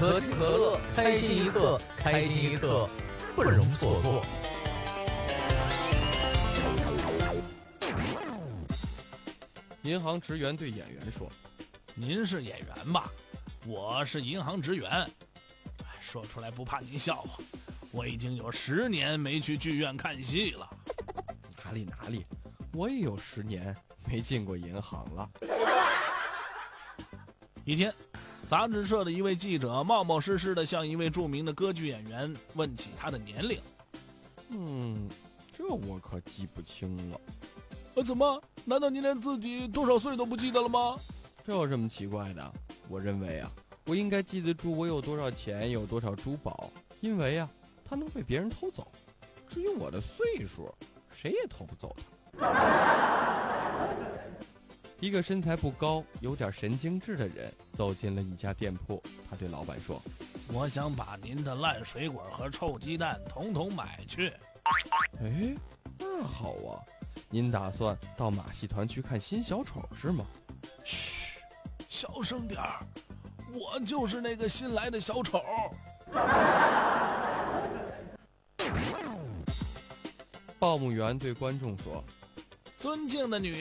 可喜可乐，开心一刻，开心一刻，不容错过。 银行职员对演员说：“ 您是演员吧？我是银行职员。说出来不怕您笑话，我已经有10年没去剧院看戏了。” 哪里，我也有10年没进过银行了。 一天，杂志社的一位记者冒冒失失地向一位著名的歌剧演员问起他的年龄。 这我可记不清了。 怎么？难道你连自己多少岁都不记得了吗？ 这有什么奇怪的？我认为啊，我应该记得住我有多少钱，有多少珠宝，因为啊，它能被别人偷走。至于我的岁数，谁也偷不走它。一个身材不高、有点神经质的人走进了一家店铺，他对老板说：“ 我想把您的烂水果和臭鸡蛋统统买去。” 哎，那好啊，您打算到马戏团去看新小丑是吗？ 嘘，小声点儿，我就是那个新来的小丑。 报幕员对观众说：“ 尊敬的女